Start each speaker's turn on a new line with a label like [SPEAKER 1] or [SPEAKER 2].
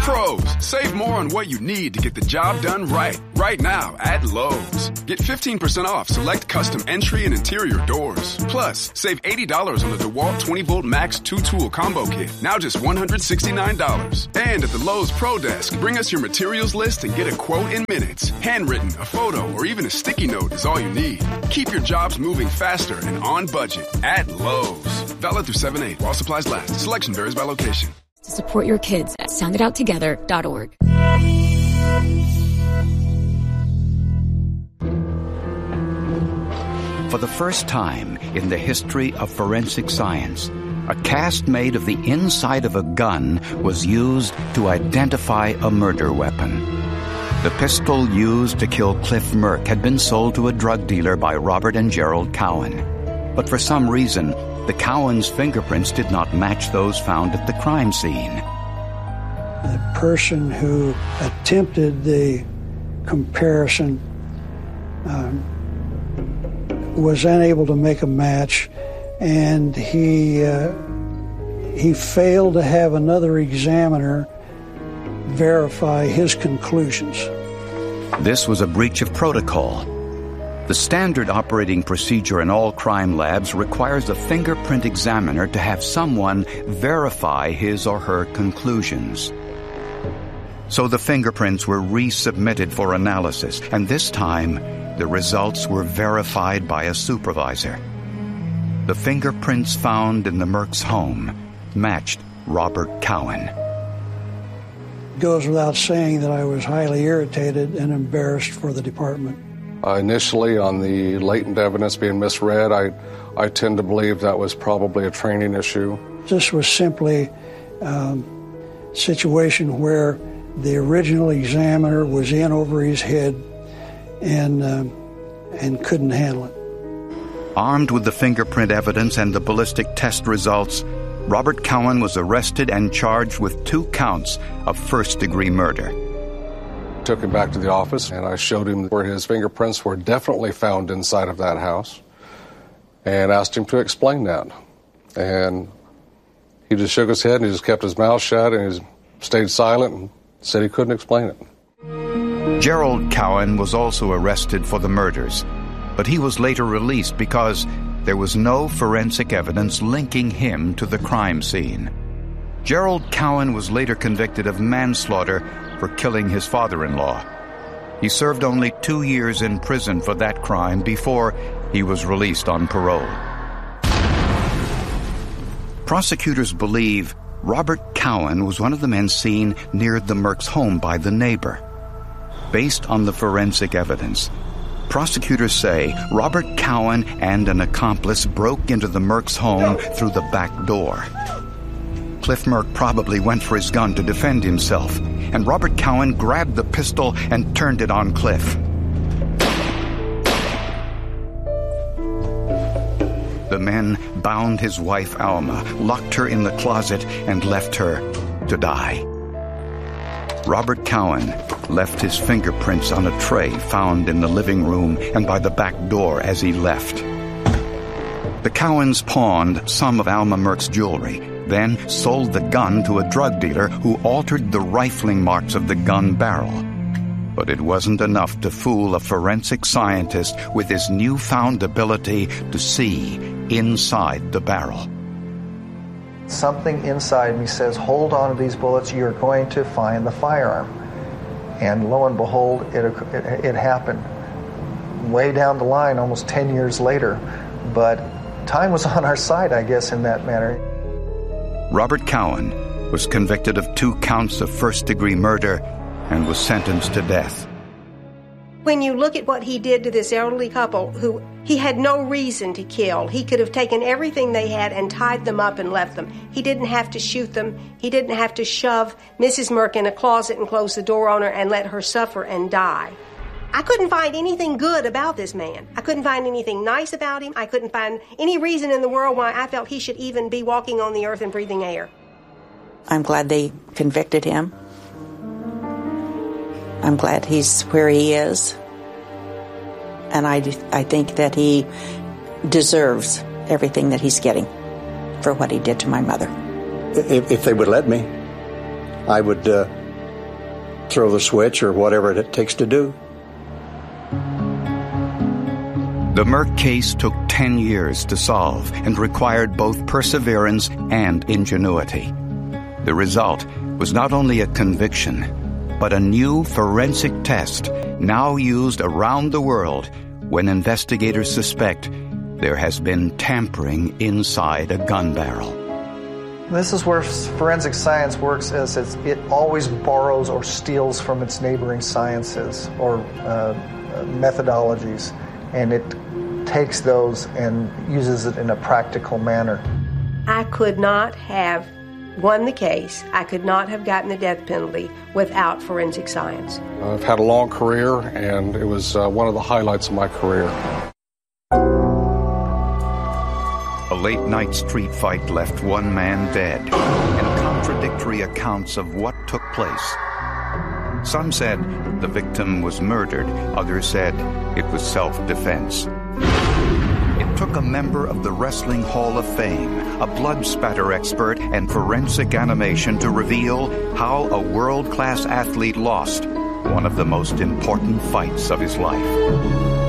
[SPEAKER 1] Pros, save more on what you need to get the job done right. Right now at Lowe's. Get 15% off select custom entry and interior doors. Plus, save $80 on the DeWalt 20-volt Max 2-tool combo kit. Now just $169. And at the Lowe's Pro Desk, bring us your materials list and get a quote in minutes. Handwritten, a photo, or even a sticky note is all you need. Keep your jobs moving faster and on budget at Lowe's. Valid through 7/8 while supplies last. Selection varies by location.
[SPEAKER 2] To support your kids at sounditouttogether.org.
[SPEAKER 3] For the first time in the history of forensic science, a cast made of the inside of a gun was used to identify a murder weapon. The pistol used to kill Cliff Murk had been sold to a drug dealer by Robert and Gerald Cowan. But for some reason, the Cowans' fingerprints did not match those found at the crime scene.
[SPEAKER 4] The person who attempted the comparison was unable to make a match, and he failed to have another examiner verify his conclusions.
[SPEAKER 3] This was a breach of protocol. The standard operating procedure in all crime labs requires a fingerprint examiner to have someone verify his or her conclusions. So the fingerprints were resubmitted for analysis, and this time the results were verified by a supervisor. The fingerprints found in the Murks' home matched Robert Cowan.
[SPEAKER 4] It goes without saying that I was highly irritated and embarrassed for the department.
[SPEAKER 5] Initially, on the latent evidence being misread, I tend to believe that was probably a training issue.
[SPEAKER 4] This was simply a situation where the original examiner was in over his head and couldn't handle it.
[SPEAKER 3] Armed with the fingerprint evidence and the ballistic test results, Robert Cowan was arrested and charged with 2 counts of first-degree murder.
[SPEAKER 5] Took him back to the office, and I showed him where his fingerprints were definitely found inside of that house, and asked him to explain that. And he just shook his head, and he just kept his mouth shut, and he stayed silent and said he couldn't explain it.
[SPEAKER 3] Gerald Cowan was also arrested for the murders, but he was later released because there was no forensic evidence linking him to the crime scene. Gerald Cowan was later convicted of manslaughter for killing his father-in-law. He served only 2 years in prison for that crime before he was released on parole. Prosecutors believe Robert Cowan was one of the men seen near the Murks' home by the neighbor. Based on the forensic evidence, prosecutors say Robert Cowan and an accomplice broke into the Murks' home through the back door. Cliff Murk probably went for his gun to defend himself, and Robert Cowan grabbed the pistol and turned it on Cliff. The men bound his wife Alma, locked her in the closet, and left her to die. Robert Cowan left his fingerprints on a tray found in the living room and by the back door as he left. The Cowans pawned some of Alma Murk's jewelry, then sold the gun to a drug dealer who altered the rifling marks of the gun barrel. But it wasn't enough to fool a forensic scientist with his newfound ability to see inside the barrel.
[SPEAKER 6] Something inside me says, hold on to these bullets, you're going to find the firearm. And lo and behold, it happened. Way down the line, almost 10 years later. But time was on our side, I guess, in that matter.
[SPEAKER 3] Robert Cowan was convicted of 2 counts of first-degree murder and was sentenced to death.
[SPEAKER 7] When you look at what he did to this elderly couple who he had no reason to kill, he could have taken everything they had and tied them up and left them. He didn't have to shoot them. He didn't have to shove Mrs. Murk in a closet and close the door on her and let her suffer and die. I couldn't find anything good about this man. I couldn't find anything nice about him. I couldn't find any reason in the world why I felt he should even be walking on the earth and breathing air.
[SPEAKER 8] I'm glad they convicted him. I'm glad he's where he is. And I think that he deserves everything that he's getting for what he did to my mother.
[SPEAKER 9] If they would let me, I would throw the switch or whatever it takes to do.
[SPEAKER 3] The Merck case took 10 years to solve and required both perseverance and ingenuity. The result was not only a conviction, but a new forensic test now used around the world when investigators suspect there has been tampering inside a gun barrel.
[SPEAKER 6] This is where forensic science works, as it always borrows or steals from its neighboring sciences or methodologies, and it takes those and uses it in a practical manner.
[SPEAKER 7] I could not have won the case. I could not have gotten the death penalty without forensic science.
[SPEAKER 5] I've had a long career, and it was one of the highlights of my career.
[SPEAKER 3] A late-night street fight left one man dead, and contradictory accounts of what took place. Some said the victim was murdered. Others said it was self-defense. It took a member of the Wrestling Hall of Fame, a blood spatter expert, and forensic animation to reveal how a world-class athlete lost one of the most important fights of his life.